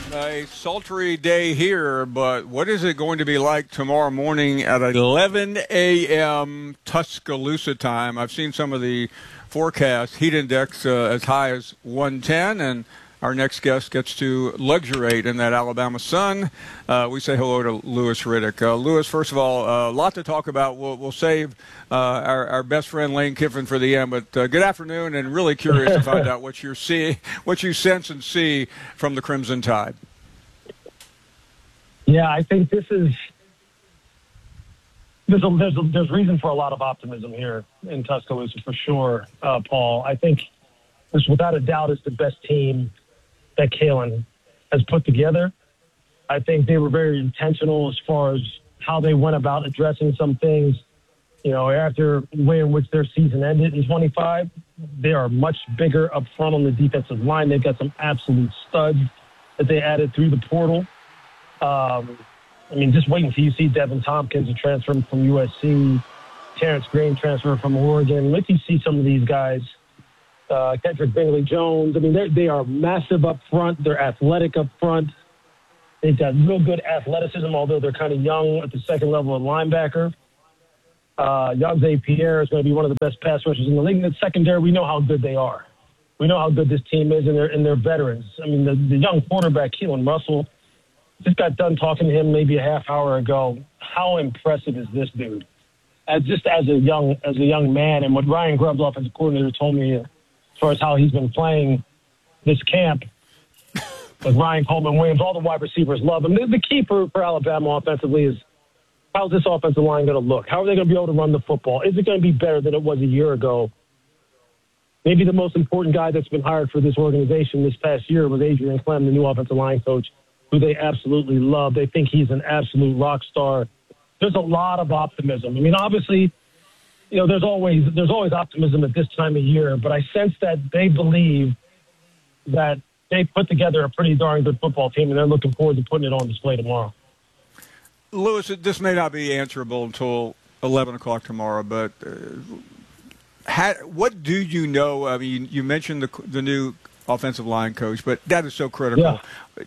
A sultry day here, but what is it going to be like tomorrow morning at 11 a.m. Tuscaloosa time? I've seen some of the forecasts, heat index as high as 110, and our next guest gets to luxuriate in that Alabama sun. We say hello to Louis Riddick. Louis, first of all, a lot to talk about. We'll save our best friend Lane Kiffin for the end, but good afternoon, and really curious to find out what you sense and see from the Crimson Tide. Yeah, I think this is there's reason for a lot of optimism here in Tuscaloosa for sure, Paul. I think this, without a doubt, is the best team that Kalen has put together. I think they were very intentional as far as how they went about addressing some things. You know, after the way in which their season ended in 25, they are much bigger up front on the defensive line. They've got some absolute studs that they added through the portal. I mean, just wait until you see Devin Tompkins, a transfer from USC, Terrence Green, transfer from Oregon. Let you see some of these guys. Kendrick Bingley-Jones. I mean, they are massive up front. They're athletic up front. They've got real good athleticism, although they're kind of young at the second level of linebacker. Yagze Pierre is going to be one of the best pass rushers in the league. In the secondary, we know how good they are. We know how good this team is, and they're veterans. I mean, the young quarterback, Keelan Russell, just got done talking to him maybe a half hour ago. How impressive is this dude? As a young man, and what Ryan Grubbs, offensive coordinator, told me as far as how he's been playing this camp with Ryan Coleman-Williams, all the wide receivers love him. The key for Alabama offensively is, how's this offensive line going to look? How are they going to be able to run the football? Is it going to be better than it was a year ago? Maybe the most important guy that's been hired for this organization this past year was Adrian Clem, the new offensive line coach, who they absolutely love. They think he's an absolute rock star. There's a lot of optimism. I mean, obviously, you know, there's always optimism at this time of year, but I sense that they believe that they put together a pretty darn good football team, and they're looking forward to putting it on display tomorrow. Louis, this may not be answerable until 11 o'clock tomorrow, but what do you know? I mean, you mentioned the new offensive line coach, but that is so critical. Yeah.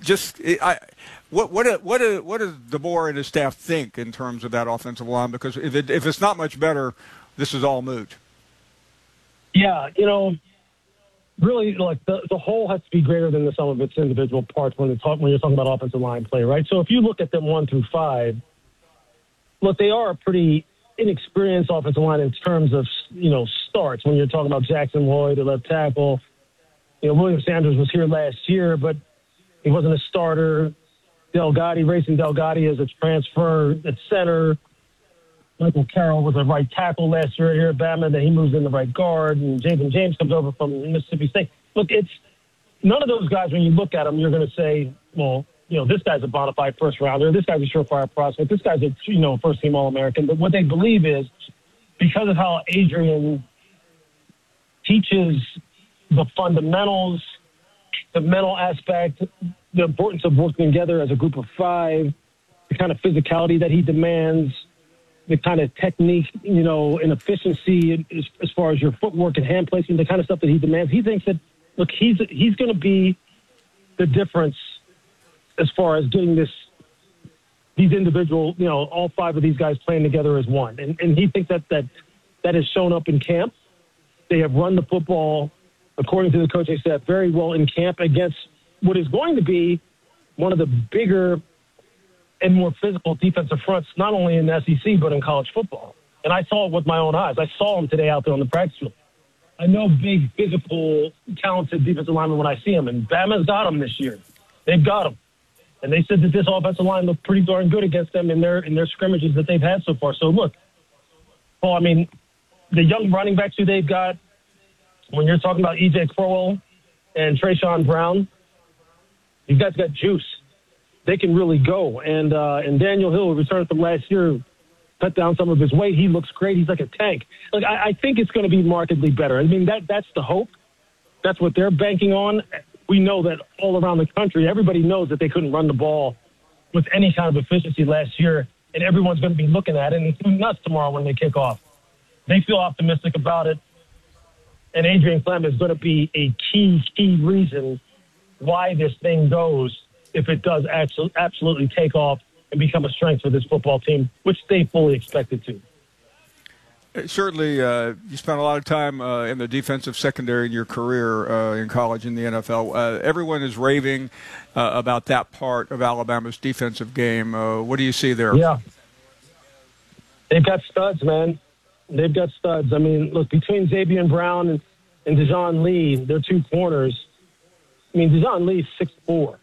What does DeBoer and his staff think in terms of that offensive line? Because if it's not much better, this is all moot. Yeah, you know, really, like the whole has to be greater than the sum of its individual parts when you're talking about offensive line play, right? So if you look at them 1 through 5, look, they are a pretty inexperienced offensive line in terms of, you know, starts. When you're talking about Jackson Lloyd, the left tackle, you know, William Sanders was here last year, but he wasn't a starter. Racing Delgatti is a transfer at center. Michael Carroll was a right tackle last year here at Bama. Then he moves in the right guard, and Javen James comes over from Mississippi State. Look, it's none of those guys, when you look at them, you're going to say, well, you know, this guy's a bona fide first rounder. This guy's a surefire prospect. This guy's a, you know, first team All-American. But what they believe is, because of how Adrian teaches the fundamentals, the mental aspect, the importance of working together as a group of 5, the kind of physicality that he demands, the kind of technique, you know, and efficiency as far as your footwork and hand placement, the kind of stuff that he demands. He thinks that, look, he's going to be the difference as far as getting these individual, you know, all 5 of these guys playing together as one. And he thinks that has shown up in camp. They have run the football, according to the coaching staff, very well in camp against what is going to be one of the bigger and more physical defensive fronts, not only in the SEC, but in college football. And I saw it with my own eyes. I saw them today out there on the practice field. I know big, physical, talented defensive linemen when I see them, and Bama's got them this year. They've got them. And they said that this offensive line looked pretty darn good against them in their scrimmages that they've had so far. So, look, Paul, I mean, the young running backs who they've got, when you're talking about E.J. Crowell and Trayshawn Brown, these guys got juice. They can really go. And Daniel Hill, who returned from last year, cut down some of his weight. He looks great. He's like a tank. Like, I think it's going to be markedly better. I mean, that's the hope. That's what they're banking on. We know that all around the country, everybody knows that they couldn't run the ball with any kind of efficiency last year, and everyone's going to be looking at it, and it's nuts tomorrow when they kick off. They feel optimistic about it, and Adrian Clem is going to be a key reason why this thing goes if it does absolutely take off and become a strength for this football team, which they fully expect it to. Certainly, you spent a lot of time in the defensive secondary in your career in college in the NFL. Everyone is raving about that part of Alabama's defensive game. What do you see there? Yeah. They've got studs, man. They've got studs. I mean, look, between Xavier Brown and Dejon Lee, they're two corners. I mean, Dejon Lee's 6'4",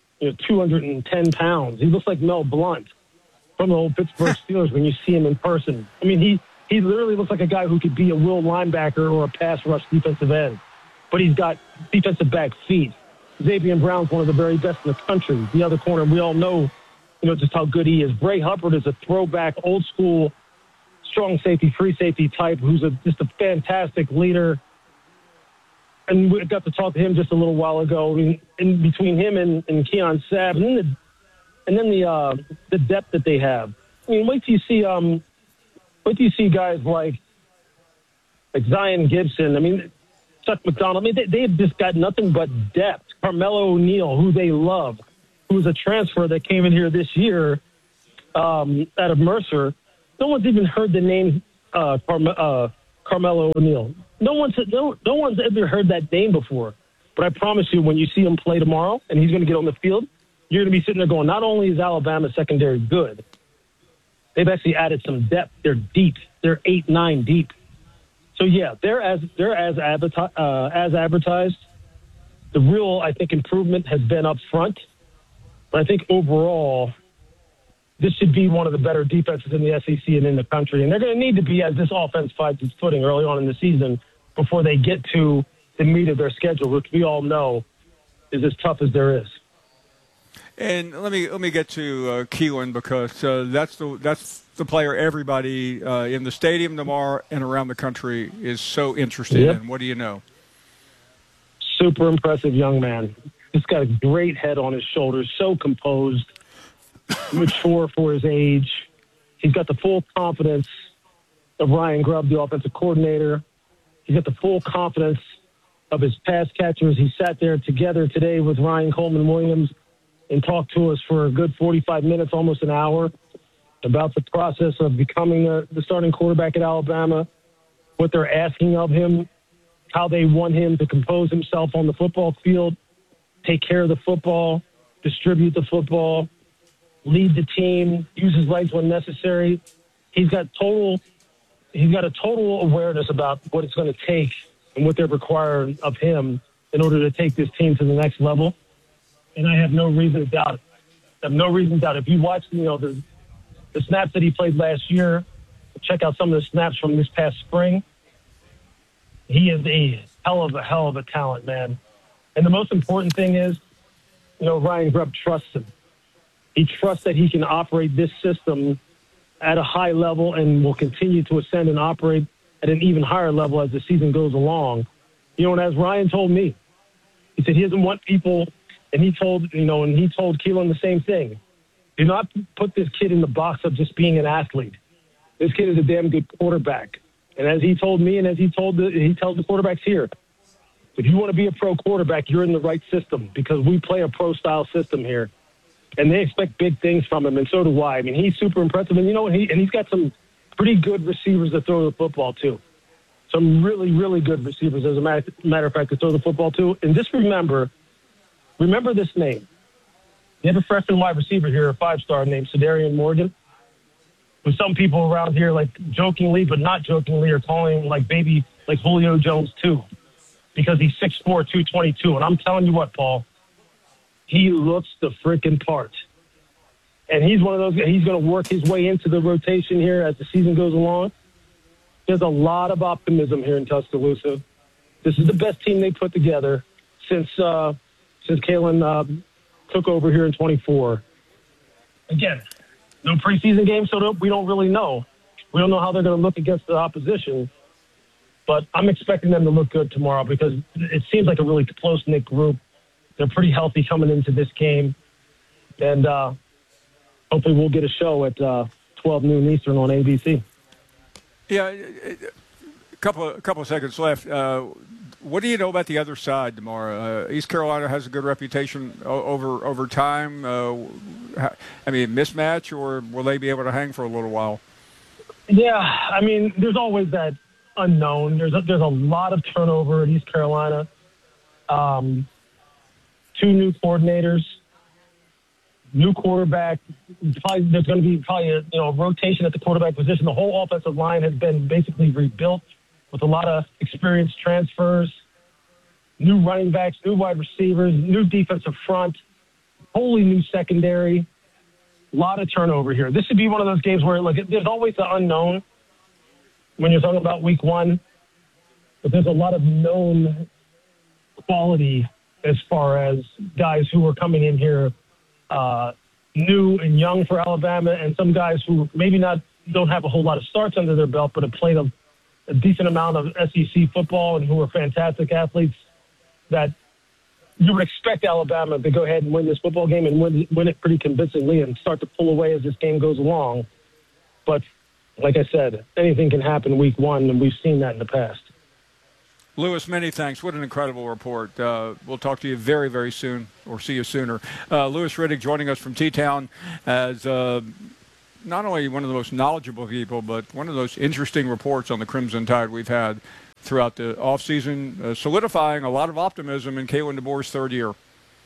210 pounds. He looks like Mel Blount from the old Pittsburgh Steelers when you see him in person. I mean, he literally looks like a guy who could be a will linebacker or a pass rush defensive end. But he's got defensive back feet. Xavier Brown's one of the very best in the country. The other corner, we all know, just how good he is. Bray Hubbard is a throwback, old school, strong safety, free safety type who's just a fantastic leader. And we got to talk to him just a little while ago. I mean, in between him and Keon Sabb, and then the depth that they have. I mean, wait till you see guys like Zion Gibson. I mean, Chuck McDonald. I mean, they've just got nothing but depth. Carmelo O'Neal, who they love, who's a transfer that came in here this year out of Mercer. No one's even heard the name Carmelo O'Neal. No one's ever heard that name before. But I promise you, when you see him play tomorrow and he's going to get on the field, you're going to be sitting there going, not only is Alabama secondary good, they've actually added some depth. They're deep. They're 8-9 deep. So yeah, they're as advertised. The real, I think, improvement has been up front. But I think overall, this should be one of the better defenses in the SEC and in the country. And they're going to need to be as this offense finds its footing early on in the season before they get to the meat of their schedule, which we all know is as tough as there is. And let me get to Keelan, because that's the player everybody in the stadium tomorrow and around the country is so interested in. What do you know? Super impressive young man. He's got a great head on his shoulders, so composed, mature for his age. He's got the full confidence of Ryan Grubb, the offensive coordinator. He's got the full confidence of his pass catchers. He sat there together today with Ryan Coleman Williams and talked to us for a good 45 minutes, almost an hour, about the process of becoming the starting quarterback at Alabama, what they're asking of him, how they want him to compose himself on the football field, take care of the football, distribute the football, lead the team, use his legs when necessary. He's got a total awareness about what it's going to take and what they're requiring of him in order to take this team to the next level. And I have no reason to doubt it. I have no reason to doubt it. If you watch, the snaps that he played last year, check out some of the snaps from this past spring. He is a hell of a talent, man. And the most important thing is, Ryan Grubb trusts him. He trusts that he can operate this system at a high level and will continue to ascend and operate at an even higher level as the season goes along. And as Ryan told me, he said he doesn't want people, and he told Keelan the same thing. Do not put this kid in the box of just being an athlete. This kid is a damn good quarterback. And as he told me, and as he tells the quarterbacks here, if you want to be a pro quarterback, you're in the right system, because we play a pro-style system here. And they expect big things from him, and so do I. I mean, he's super impressive. And, he's got some pretty good receivers to throw the football to. Some really, really good receivers, as a matter of fact, to throw the football to. And just remember this name. You have a freshman wide receiver here, a 5-star named Sedarian Morgan, who some people around here, like jokingly but not jokingly, are calling like Julio Jones too, because he's 6'4", 222. And I'm telling you what, Paul, he looks the freaking part. And he's one of those guys, he's going to work his way into the rotation here as the season goes along. There's a lot of optimism here in Tuscaloosa. This is the best team they put together since Kalen took over here in 24. Again, no preseason game, so we don't really know. We don't know how they're going to look against the opposition. But I'm expecting them to look good tomorrow, because it seems like a really close-knit group. They're pretty healthy coming into this game. And hopefully we'll get a show at 12 noon Eastern on ABC. Yeah, a couple of seconds left. What do you know about the other side tomorrow? East Carolina has a good reputation over time. Mismatch, or will they be able to hang for a little while? Yeah, I mean, there's always that unknown. There's a lot of turnover at East Carolina. 2 new coordinators, new quarterback. There's going to be a rotation at the quarterback position. The whole offensive line has been basically rebuilt with a lot of experienced transfers, new running backs, new wide receivers, new defensive front, wholly new secondary. A lot of turnover here. This would be one of those games where there's always the unknown when you're talking about week one, but there's a lot of known quality as far as guys who are coming in here new and young for Alabama, and some guys who maybe don't have a whole lot of starts under their belt, but have played a decent amount of SEC football and who are fantastic athletes that you would expect Alabama to go ahead and win this football game and win it pretty convincingly and start to pull away as this game goes along. But like I said, anything can happen week one, and we've seen that in the past. Lewis, many thanks. What an incredible report. We'll talk to you very, very soon, or see you sooner. Louis Riddick joining us from T-Town as not only one of the most knowledgeable people, but one of those interesting reports on the Crimson Tide we've had throughout the offseason, solidifying a lot of optimism in Kalen DeBoer's third year.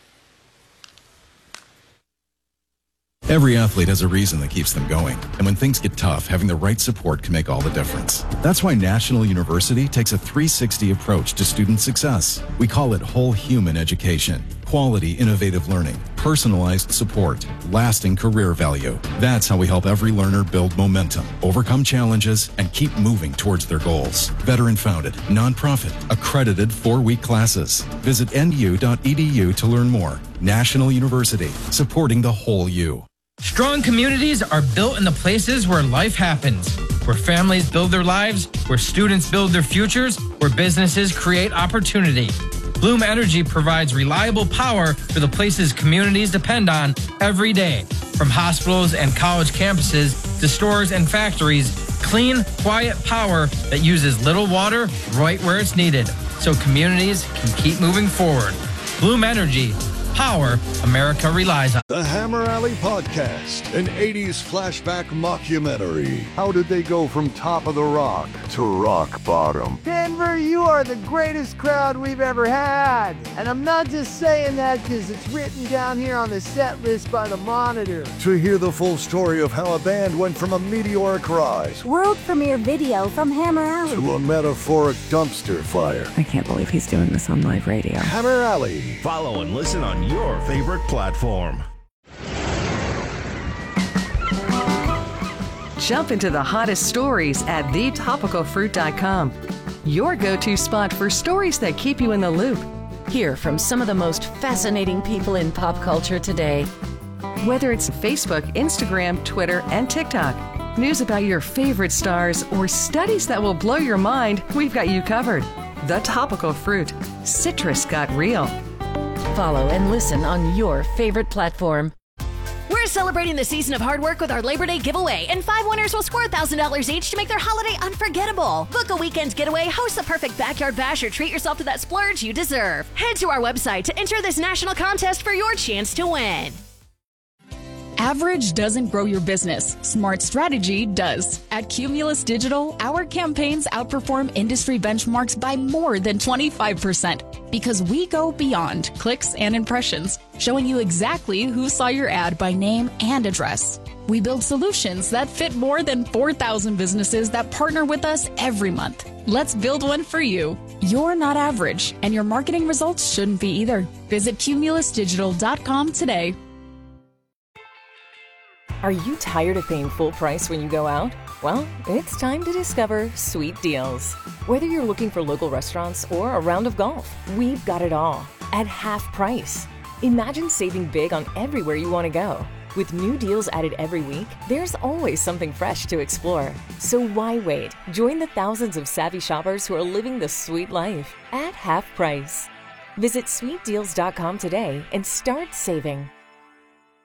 Every athlete has a reason that keeps them going. And when things get tough, having the right support can make all the difference. That's why National University takes a 360 approach to student success. We call it whole human education. Quality, innovative learning, personalized support, lasting career value. That's how we help every learner build momentum, overcome challenges, and keep moving towards their goals. Veteran-founded, nonprofit, accredited 4-week classes. Visit nu.edu to learn more. National University, supporting the whole you. Strong communities are built in the places where life happens, where families build their lives, where students build their futures, where businesses create opportunity. Bloom Energy provides reliable power for the places communities depend on every day. From hospitals and college campuses to stores and factories, clean, quiet power that uses little water right where it's needed, so communities can keep moving forward. Bloom Energy. Power America relies on. The Hammer Alley Podcast, an 80s flashback mockumentary. How did they go from top of the rock to rock bottom? Denver, you are the greatest crowd we've ever had. And I'm not just saying that because it's written down here on the set list by the Monitor. To hear the full story of how a band went from a meteoric rise, world premiere video from Hammer Alley, to a metaphoric dumpster fire. I can't believe he's doing this on live radio. Hammer Alley. Follow and listen on your favorite platform. Jump into the hottest stories at thetopicalfruit.com. Your go-to spot for stories that keep you in the loop. Hear from some of the most fascinating people in pop culture today. Whether it's Facebook, Instagram, Twitter, and TikTok, news about your favorite stars, or studies that will blow your mind, we've got you covered. The Topical Fruit. Citrus got real. Follow and listen on your favorite platform. We're celebrating the season of hard work with our Labor Day giveaway, and 5 winners will score $1,000 each to make their holiday unforgettable. Book a weekend getaway, host the perfect backyard bash, or treat yourself to that splurge you deserve. Head to our website to enter this national contest for your chance to win. Average doesn't grow your business. Smart strategy does. At Cumulus Digital, our campaigns outperform industry benchmarks by more than 25% because we go beyond clicks and impressions, showing you exactly who saw your ad by name and address. We build solutions that fit more than 4,000 businesses that partner with us every month. Let's build one for you. You're not average, and your marketing results shouldn't be either. Visit cumulusdigital.com today. Are you tired of paying full price when you go out? Well, it's time to discover Sweet Deals. Whether you're looking for local restaurants or a round of golf, we've got it all at half price. Imagine saving big on everywhere you want to go. With new deals added every week, there's always something fresh to explore. So why wait? Join the thousands of savvy shoppers who are living the sweet life at half price. Visit sweetdeals.com today and start saving.